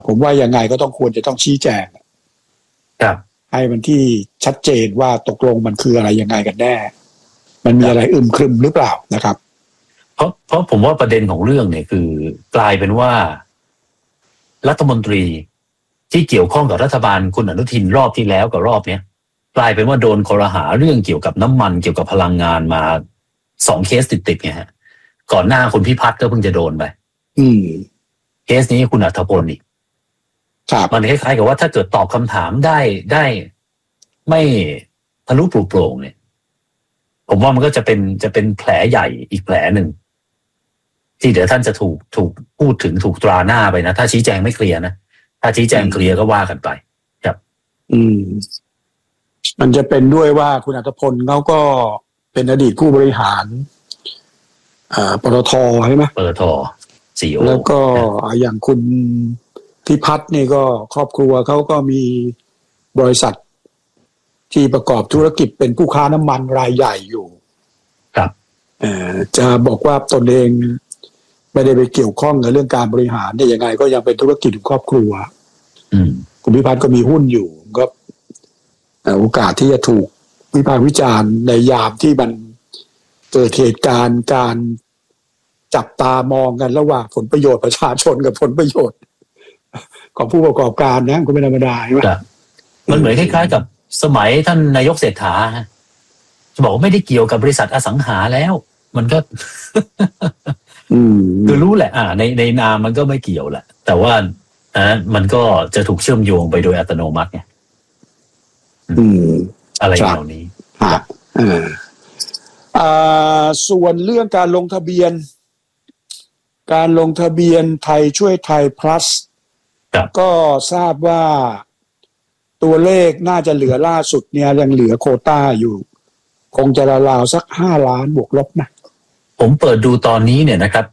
ผมว่ายังไงก็ควรจะต้องชี้แจงครับให้มันที่ชัดเจนว่าตกลงมันคืออะไรยังไงกันแน่มันมีอะไรอึมครึมหรือเปล่านะครับเพราะผมว่าประเด็นของเรื่องเนี่ยคือกลายเป็นว่ารัฐมนตรีที่เกี่ยวข้องกับรัฐบาลคุณอนุทินรอบที่แล้วกับรอบเนี้ยกลายเป็นว่าโดนครหาเรื่องเกี่ยวกับน้ำมันเกี่ยวกับพลังงานมา2เคสติดไงฮะก่อนหน้าคุณพิพัฒน์ก็เพิ่งจะโดนไปเคสนี้คุณอัธพลอีกมันคล้ายๆกับว่าถ้าเกิดตอบคำถามได้ไม่ทะลุปลุกโปร่งเนี่ยผมว่ามันก็จะเป็นแผลใหญ่อีกแผลหนึ่งที่เดี๋ยวท่านจะถูกพูดถึงถูกตราหน้าไปนะถ้าชี้แจงไม่เคลียร์นะถ้าชี้แจงเคลียร์ก็ว่ากันไปครับมันจะเป็นด้วยว่าคุณอัธพลเขาก็เป็นอดีตผู้บริหารปตท.ใช่ไหมปตท.CEO แล้วก็อย่างคุณพิพัฒน์นี่ก็ครอบครัวเขาก็มีบริษัทที่ประกอบธุรกิจเป็นผู้ค้าน้ำมันรายใหญ่อยู่ครับจะบอกว่าตนเองไม่ได้ไปเกี่ยวข้องกับเรื่องการบริหารเนี่ยยังไงก็ยังเป็นธุรกิจของครอบครัวคุณพิพัฒน์ก็มีหุ้นอยู่ก็โอกาสที่จะถูกวิพากษ์วิจารณ์ในยามที่มันเกิดเหตุการณ์การจับตามองกันระหว่างผลประโยชน์ประชาชนกับผลประโยชน์ของผู้ประกอบการนะก็ไม่ธรรมดาใช่ไหมมันเหมือนคล้ายๆกับสมัยท่านนายกเศรษฐาจะบอกว่าไม่ได้เกี่ยวกับบริษัทอสังหาแล้วมันก็คือรู้แหละในนามมันก็ไม่เกี่ยวแหละแต่ว่ามันก็จะถูกเชื่อมโยงไปโดยอัตโนมัติไงอะไรเหล่านี้ส่วนเรื่องการลงทะเบียนไทยช่วยไทย plus ก็ทราบว่าตัวเลขน่าจะเหลือล่าสุดเนี่ยยังเหลือโควต้าอยู่คงจะราวๆสัก5 ล้านบวกลบนะผมเปิดดูตอนนี้เนี่ยนะครับ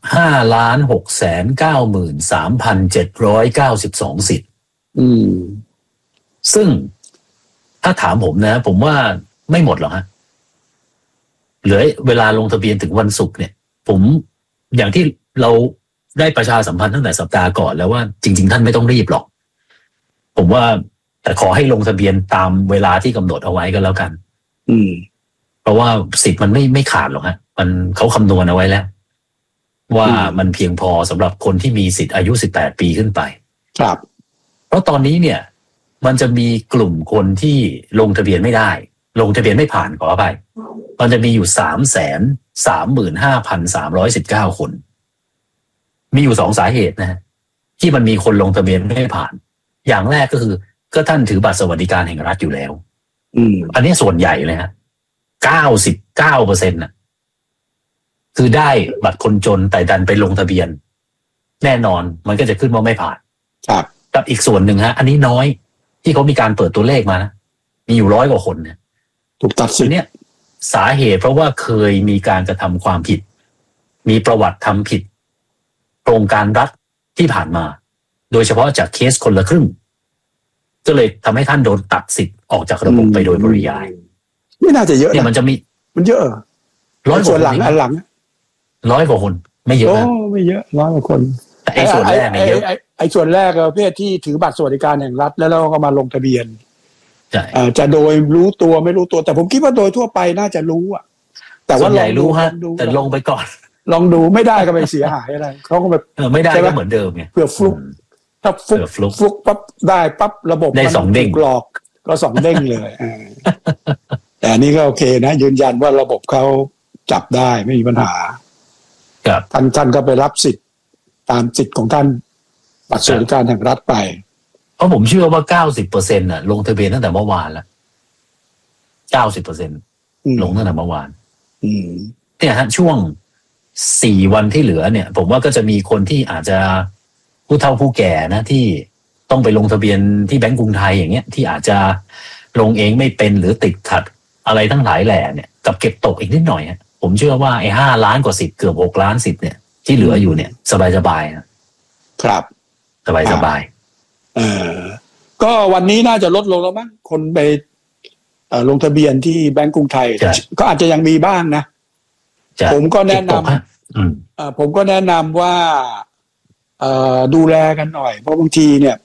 5,693,792 สิทธิ์ซึ่งถ้าถามผมนะผมว่าไม่หมดหรอกฮะเหลือเวลาลงทะเบียนถึงวันศุกร์เนี่ยผมอย่างที่เราได้ประชาสัมพันธ์ตั้งแต่สัปดาห์ก่อนแล้วว่าจริงๆท่านไม่ต้องรีบหรอกผมว่าแต่ขอให้ลงทะเบียนตามเวลาที่กำหนดเอาไว้ก็แล้วกันเพราะว่าสิทธิ์มันไม่ขาดหรอกฮะมันเขาคำนวณเอาไว้แล้วว่ามันเพียงพอสำหรับคนที่มีสิทธิ์อายุ18 ปีขึ้นไปครับเพราะตอนนี้เนี่ยมันจะมีกลุ่มคนที่ลงทะเบียนไม่ได้ลงทะเบียนไม่ผ่านขออภัยมันจะมีอยู่335,319 คนมีอยู่2 สาเหตุนะที่มันมีคนลงทะเบียนไม่ผ่านอย่างแรกก็คือก็ท่านถือบัตรสวัสดิการแห่งรัฐอยู่แล้วอันนี้ส่วนใหญ่เลยฮะ99%น่ะคือได้บัตรคนจนแต่ดันไปลงทะเบียนแน่นอนมันก็จะขึ้นว่าไม่ผ่านครับกับอีกส่วนหนึ่งฮะอันนี้น้อยที่เขามีการเปิดตัวเลขมานะมีอยู่100 กว่าคนเนี่ยถูกตัดสินเนี่ยสาเหตุเพราะว่าเคยมีการกระทำความผิดมีประวัติทำผิดโครงการรัฐที่ผ่านมาโดยเฉพาะจากเคสคนละครึ่งก็เลยทำให้ท่านโดนตัดสิทธิ์ออกจากระบบไปโดยปริยายไม่น่าจะเยอะเนี่ยมันจะมีมันเยอะ 100 กว่าคนหลัง100 กว่าคนไม่เยอะนะไม่เยอะ100 กว่าคนแต่ไอ้ส่วนแรกเนี่ยเยอะไอ้ส่วนแรกประเภทที่ถือบัตรสวัสดิการแห่งรัฐแล้วเราก็มาลงทะเบียนจะโดยรู้ตัวไม่รู้ตัวแต่ผมคิดว่าโดยทั่วไปน่าจะรู้อ่ะแต่ว่าลองรู้ฮะแต่ลงไปก่อนลองดูไม่ได้ก็ไม่เสียหายอะไรเขาก็แบบไม่ได้ก็เหมือนเดิมไงเพื่อฟลุกถ้าฟลุกปั๊บได้ปั๊บระบบได้2 เด้งหลอกก็2 เด้งเลยแต่นี่ก็โอเคนะยืนยันว่าระบบเขาจับได้ไม่มีปัญหาท่านก็ไปรับสิทธิ์ตามสิทธิ์ของท่านบัตรสวัสดิการแห่งรัฐไปเพราะผมเชื่อว่า 90% น่ะลงทะเบียนตั้งแต่เมื่อวานแล้ว 90% ลงตั้งแต่เมื่อวานเนี่ยฮะช่วง4 วันที่เหลือเนี่ยผมว่าก็จะมีคนที่อาจจะผู้เฒ่าผู้แก่นะที่ต้องไปลงทะเบียนที่แบงก์กรุงไทยอย่างเงี้ยที่อาจจะลงเองไม่เป็นหรือติดขัดอะไรทั้งหลายแหล่เนี่ยกับเก็บตกอีกนิดหน่อยฮะผมเชื่อว่าไอ้5 ล้านกว่าสิทธิ์เกือบ6 ล้านสิทธิ์เนี่ยที่เหลืออยู่เนี่ยสบายๆนะครับสบายก็วันนี้น่าจะลดลงแล้วมั้งคนไปลงทะเบียนที่แบงก์กรุงไทยก็อาจจะยังมีบ้างนะผมก็แนะนำว่าดูแลกันหน่อยเพราะบางทีเนี่ย